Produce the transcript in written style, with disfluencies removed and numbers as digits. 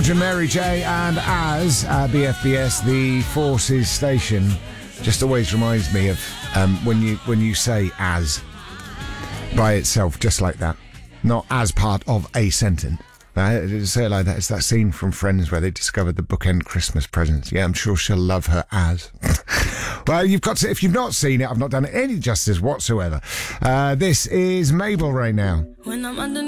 Imagine Mary J and As at BFBS, the Forces station. Just always reminds me of when you say as by itself, just like that, not as part of a sentence. Say it like that. It's that scene from Friends where they discovered the bookend Christmas presents. Yeah, I'm sure she'll love her as. Well, you've got to, if you've not seen it, I've not done it any justice whatsoever. This is Mabel right now. When I'm under